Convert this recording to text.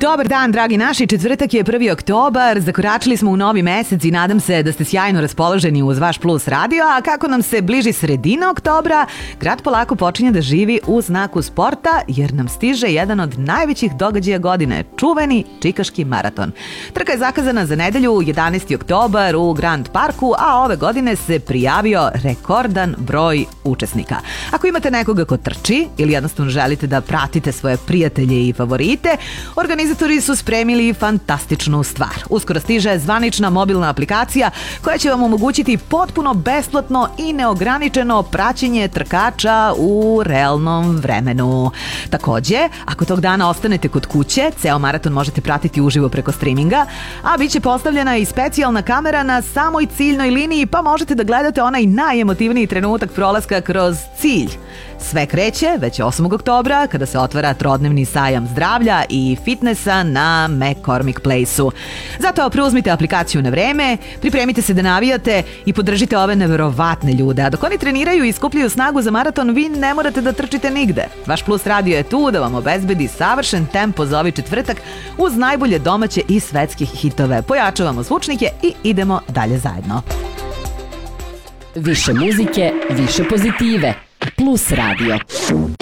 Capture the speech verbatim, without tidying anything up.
Dobar dan, dragi naši, četvrtak je prvi oktobar, zakoračili smo u novi mesec i nadam se da ste sjajno raspoloženi uz vaš Plus radio, a kako nam se bliži sredina oktobra, grad polako počinje da živi u znaku sporta, jer nam stiže jedan od najvećih događaja godine, čuveni Čikaški maraton. Trka je zakazana za nedelju jedanaesti oktobar u Grand Parku, a ove godine se prijavio rekordan broj učesnika. Ako imate nekoga ko trči ili jednostavno želite da pratite svoje prijatelje i favorite, organizatori su spremili fantastičnu stvar. Uskoro stiže zvanična mobilna aplikacija koja će vam omogućiti potpuno besplatno i neograničeno praćenje trkača u realnom vremenu. Takođe, ako tog dana ostanete kod kuće, ceo maraton možete pratiti uživo preko streaminga, a bit će postavljena i specijalna kamera na samoj ciljnoj liniji, pa možete da gledate onaj najemotivniji trenutak prolaska kroz cilj. Sve kreće već osmog oktobra kada se otvara trodnevni sajam zdravlja i fitnessa na McCormick Place-u. Zato preuzmite aplikaciju na vreme, pripremite se da navijate i podržite ove neverovatne ljude. A dok oni treniraju i skupljaju snagu za maraton, vi ne morate da trčite nigde. Vaš Plus radio je tu da vam obezbedi savršen tempo za ovaj četvrtak uz najbolje domaće i svetske hitove. Pojačavamo zvučnike i idemo dalje zajedno. Više muzike, više pozitive. Plus radio.